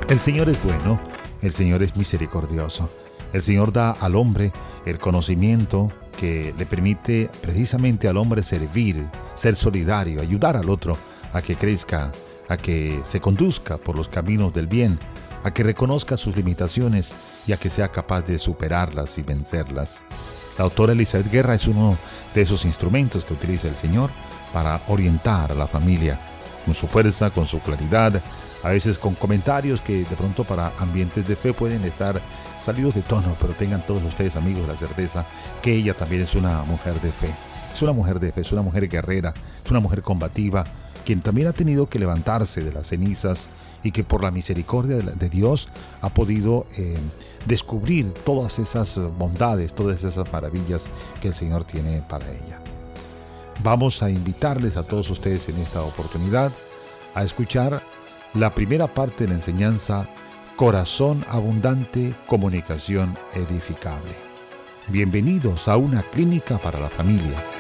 El Señor es bueno, el Señor es misericordioso. El Señor da al hombre el conocimiento que le permite precisamente al hombre servir, ser solidario, ayudar al otro a que crezca, a que se conduzca por los caminos del bien, a que reconozca sus limitaciones y a que sea capaz de superarlas y vencerlas. La autora Elizabeth Guerra es uno de esos instrumentos que utiliza el Señor para orientar a la familia, con su fuerza, con su claridad, a veces con comentarios que de pronto para ambientes de fe pueden estar salidos de tono, pero tengan todos ustedes, amigos, la certeza que ella también es una mujer de fe. Es una mujer de fe, es una mujer guerrera, es una mujer combativa, quien también ha tenido que levantarse de las cenizas y que por la misericordia de Dios ha podido descubrir todas esas bondades, todas esas maravillas que el Señor tiene para ella. Vamos a invitarles a todos ustedes en esta oportunidad a escuchar la primera parte de la enseñanza Corazón Abundante, Comunicación Edificable. Bienvenidos a una clínica para la familia.